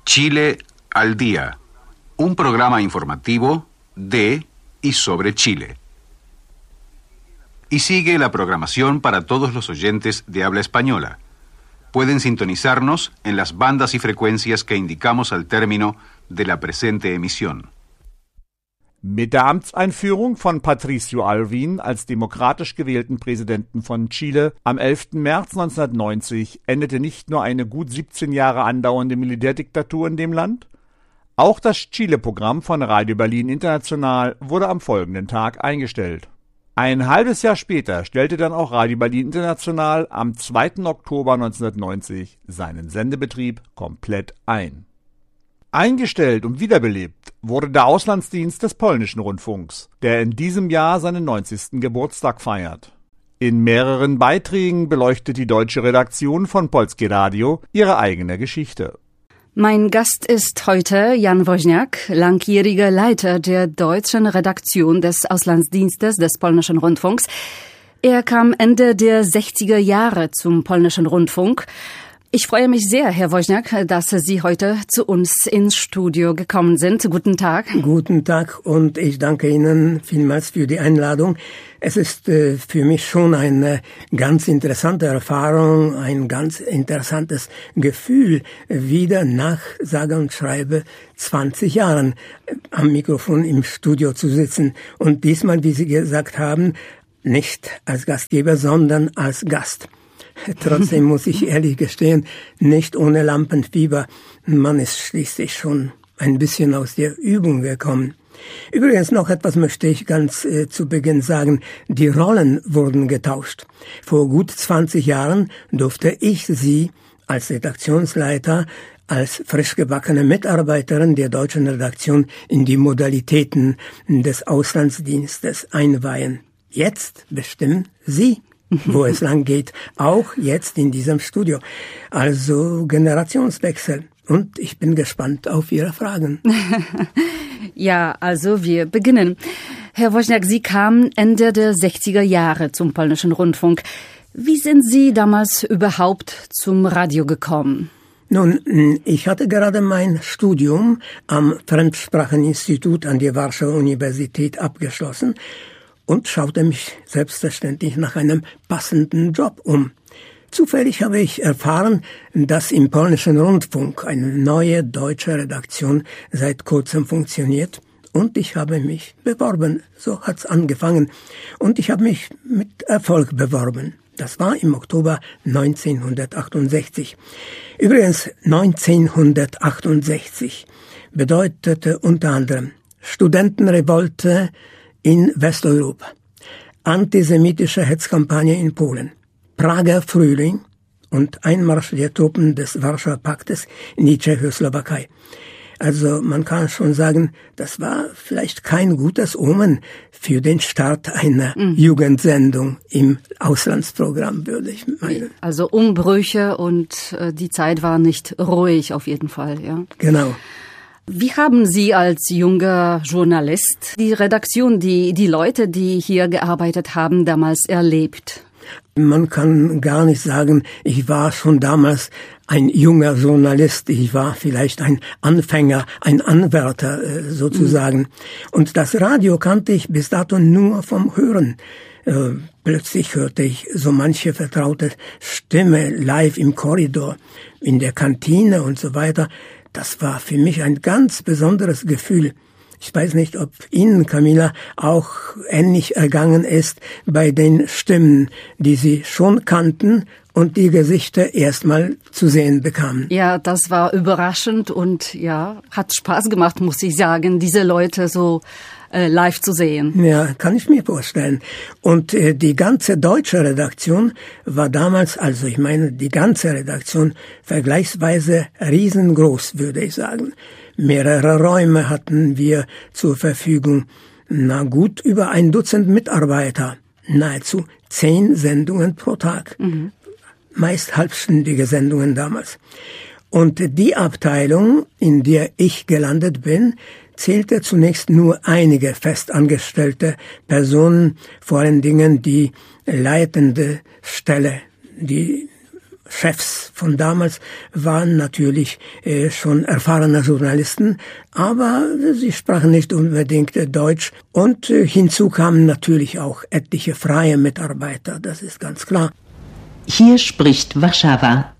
Chile al Día, un programa informativo de y sobre Chile. Y sigue la programación para todos los oyentes de habla española. Pueden sintonizarnos en las bandas y frecuencias que indicamos al término de la presente emisión. Mit der Amtseinführung von Patricio Aylwin als demokratisch gewählten Präsidenten von Chile am 11. März 1990 endete nicht nur eine gut 17 Jahre andauernde Militärdiktatur in dem Land, auch das Chile-Programm von Radio Berlin International wurde am folgenden Tag eingestellt. Ein halbes Jahr später stellte dann auch Radio Berlin International am 2. Oktober 1990 seinen Sendebetrieb komplett ein. Eingestellt und wiederbelebt wurde der Auslandsdienst des polnischen Rundfunks, der in diesem Jahr seinen 90. Geburtstag feiert. In mehreren Beiträgen beleuchtet die deutsche Redaktion von Polskie Radio ihre eigene Geschichte. Mein Gast ist heute Jan Woźniak, langjähriger Leiter der deutschen Redaktion des Auslandsdienstes des polnischen Rundfunks. Er kam Ende der 60er Jahre zum polnischen Rundfunk. Ich freue mich sehr, Herr Woźniak, dass Sie heute zu uns ins Studio gekommen sind. Guten Tag. Guten Tag und ich danke Ihnen vielmals für die Einladung. Es ist für mich schon eine ganz interessante Erfahrung, ein ganz interessantes Gefühl, wieder nach sage und schreibe 20 Jahren am Mikrofon im Studio zu sitzen. Und diesmal, wie Sie gesagt haben, nicht als Gastgeber, sondern als Gast. Trotzdem muss ich ehrlich gestehen, nicht ohne Lampenfieber. Man ist schließlich schon ein bisschen aus der Übung gekommen. Übrigens noch etwas möchte ich ganz zu Beginn sagen. Die Rollen wurden getauscht. Vor gut 20 Jahren durfte ich Sie als Redaktionsleiter, als frisch gebackene Mitarbeiterin der deutschen Redaktion in die Modalitäten des Auslandsdienstes einweihen. Jetzt bestimmen Sie, wo es lang geht, auch jetzt in diesem Studio. Also Generationswechsel. Und ich bin gespannt auf Ihre Fragen. Ja, also wir beginnen. Herr Woźniak, Sie kamen Ende der 60er Jahre zum polnischen Rundfunk. Wie sind Sie damals überhaupt zum Radio gekommen? Nun, ich hatte gerade mein Studium am Fremdspracheninstitut an der Warschauer Universität abgeschlossen und schaute mich selbstverständlich nach einem passenden Job um. Zufällig habe ich erfahren, dass im polnischen Rundfunk eine neue deutsche Redaktion seit kurzem funktioniert und ich habe mich beworben. So hat's angefangen und ich habe mich mit Erfolg beworben. Das war im Oktober 1968. Übrigens 1968 bedeutete unter anderem Studentenrevolte in Westeuropa, antisemitische Hetzkampagne in Polen, Prager Frühling und Einmarsch der Truppen des Warschauer Paktes in die Tschechoslowakei. Also man kann schon sagen, das war vielleicht kein gutes Omen für den Start einer Jugendsendung im Auslandsprogramm, würde ich meinen. Also Umbrüche und die Zeit war nicht ruhig auf jeden Fall, ja. Genau. Wie haben Sie als junger Journalist die Redaktion, die Leute, die hier gearbeitet haben, damals erlebt? Man kann gar nicht sagen, ich war schon damals ein junger Journalist. Ich war vielleicht ein Anfänger, ein Anwärter sozusagen. Und das Radio kannte ich bis dato nur vom Hören. Plötzlich hörte ich so manche vertraute Stimme live im Korridor, in der Kantine und so weiter. Das war für mich ein ganz besonderes Gefühl. Ich weiß nicht, ob Ihnen, Camilla, auch ähnlich ergangen ist bei den Stimmen, die Sie schon kannten und die Gesichter erstmal zu sehen bekamen. Ja, das war überraschend und ja, hat Spaß gemacht, muss ich sagen, diese Leute so live zu sehen. Ja, kann ich mir vorstellen. Und die ganze deutsche Redaktion war damals, also ich meine die ganze Redaktion, vergleichsweise riesengroß, würde ich sagen. Mehrere Räume hatten wir zur Verfügung. Na gut, über 1 Dutzend Mitarbeiter. Nahezu 10 Sendungen pro Tag. Meist halbstündige Sendungen damals. Und die Abteilung, in der ich gelandet bin, zählte zunächst nur einige festangestellte Personen, vor allen Dingen die leitende Stelle, die Chefs von damals waren natürlich schon erfahrene Journalisten, aber sie sprachen nicht unbedingt Deutsch. Und hinzu kamen natürlich auch etliche freie Mitarbeiter, das ist ganz klar. Hier spricht Warschauer.